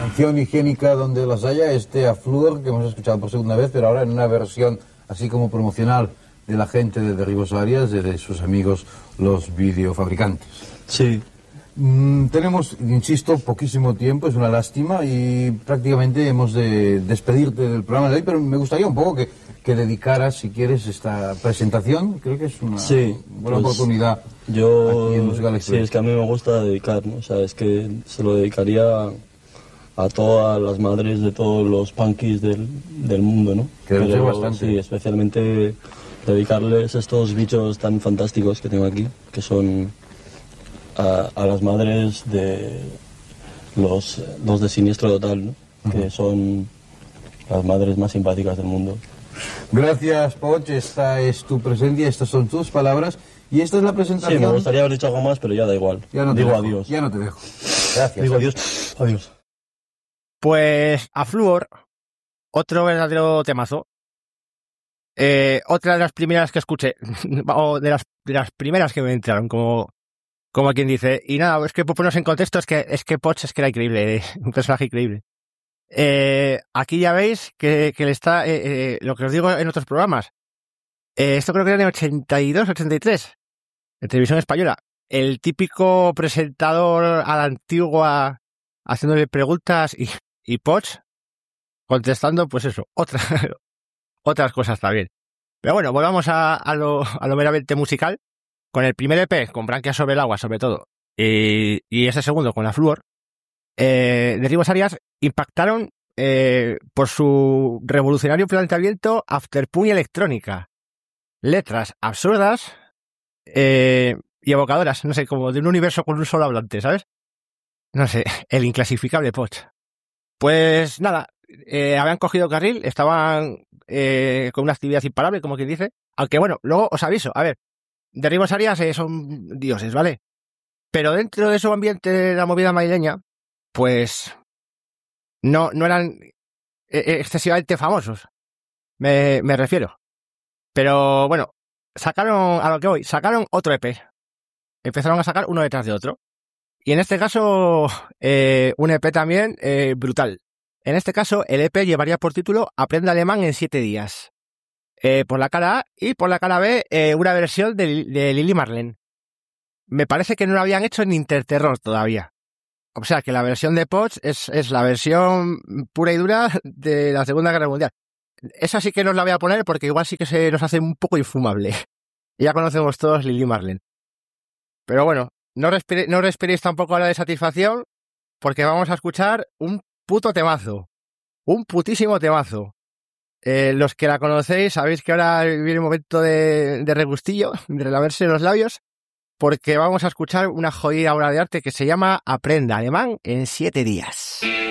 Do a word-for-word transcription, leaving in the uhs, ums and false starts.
Canción higiénica donde las haya, este Aflúor que hemos escuchado por segunda vez, pero ahora en una versión así como promocional de la gente de Derribos Arias, de, de sus amigos los videofabricantes. Sí. Mm, tenemos, insisto, poquísimo tiempo, es una lástima y prácticamente hemos de despedirte del programa de hoy, pero me gustaría un poco que, que dedicaras, si quieres, esta presentación. Creo que es una sí, buena pues oportunidad. Yo, aquí en Musical sí, es que a mí me gusta dedicar, ¿no? O sea, es que se lo dedicaría a todas las madres de todos los punkies del, del mundo, ¿no? Que debe ser Pero, bastante. sí, especialmente dedicarles estos bichos tan fantásticos que tengo aquí, que son a, a las madres de los, los de Siniestro Total, ¿no? Uh-huh. Que son las madres más simpáticas del mundo. Gracias, Poch, esta es tu presencia, estas son tus palabras y esta es la presentación. Sí, me gustaría haber dicho algo más, pero ya da igual. Ya no te Digo dejo, adiós. Ya no te dejo. Gracias. Digo adiós. Adiós. Pues Aflúor, otro verdadero temazo. Eh, otra de las primeras que escuché, o de las, de las primeras que me entraron, como, como quien dice. Y nada, es que por ponernos en contexto, es que, es que Poch es que era increíble, eh, un personaje increíble. Eh, aquí ya veis que, que le está, eh, eh, lo que os digo en otros programas. Eh, esto creo que era en ochenta y dos, ochenta y tres, en televisión española. El típico presentador a la antigua, haciéndole preguntas y, y Poch contestando, pues eso, otra, otras cosas también. Pero bueno, volvamos a, a, lo, a lo meramente musical. Con el primer E P, con Branquias sobre el agua, sobre todo, y, y ese segundo, con Aflúor, eh, Derribos Arias impactaron eh, por su revolucionario planteamiento afterpunk y electrónica. Letras absurdas eh, y evocadoras, no sé, como de un universo con un solo hablante, ¿sabes? No sé, el inclasificable Poch. Pues nada, eh, habían cogido carril, estaban eh, con una actividad imparable, como quien dice. Aunque bueno, luego os aviso, a ver, Derribos Arias eh, son dioses, ¿vale? Pero dentro de su ambiente de la movida madrileña, pues no, no eran eh, excesivamente famosos, me, me refiero. Pero bueno, sacaron, a lo que voy, sacaron otro E P. Empezaron a sacar uno detrás de otro. Y en este caso, eh, un E P también eh, brutal. En este caso, el E P llevaría por título Aprende Alemán en siete días. Eh, por la cara A y por la cara B, eh, una versión de, de Lili Marlene. Me parece que no lo habían hecho en Interterror todavía. O sea, que la versión de Poch es, es la versión pura y dura de la Segunda Guerra Mundial. Esa sí que nos la voy a poner porque igual sí que se nos hace un poco infumable. Ya conocemos todos Lili Marlene. Pero bueno, no respiréis, no respiréis tampoco ahora de satisfacción porque vamos a escuchar un puto temazo. Un putísimo temazo. Eh, los que la conocéis sabéis que ahora viene un momento de, de regustillo, de relaverse los labios, porque vamos a escuchar una jodida obra de arte que se llama Aprenda Alemán en siete días.